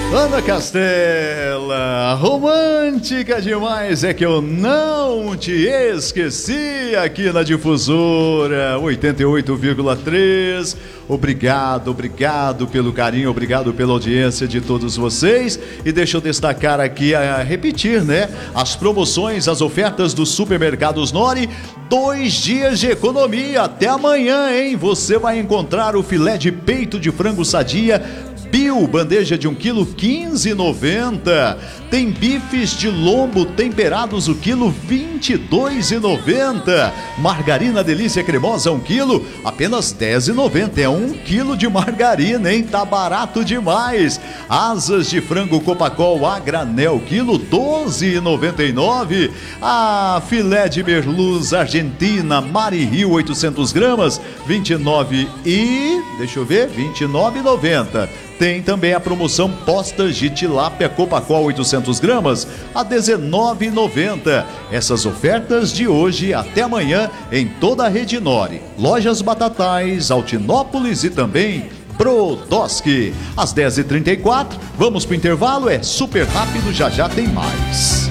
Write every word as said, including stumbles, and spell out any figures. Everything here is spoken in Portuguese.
Ana Castela, romântica demais, é que eu não te esqueci aqui na Difusora oitenta e oito vírgula três. Obrigado, obrigado pelo carinho, obrigado pela audiência de todos vocês. E deixa eu destacar aqui, a repetir, né? As promoções, as ofertas dos supermercados Nori. Dois dias de economia, até amanhã, hein? Você vai encontrar o filé de peito de frango sadia Bio, bandeja de um quilo, quinze reais e noventa centavos. Tem bifes de lombo temperados, o quilo, vinte e dois reais e noventa centavos. Margarina Delícia Cremosa, um quilo, apenas dez reais e noventa centavos. É um quilo de margarina, hein? Tá barato demais. Asas de frango Copacol a granel, quilo, doze reais e noventa e nove centavos. Ah, filé de merluz Argentina Mari Rio, oitocentos gramas, vinte e nove e... deixa eu ver, vinte e nove reais e noventa centavos. Tem também a promoção postas de tilápia Copacol oitocentos gramas a dezenove reais e noventa centavos. Essas ofertas de hoje até amanhã em toda a rede Nori. Lojas Batatais, Altinópolis e também Brodowski. Às dez e trinta e quatro, vamos pro intervalo, é super rápido, já já tem mais.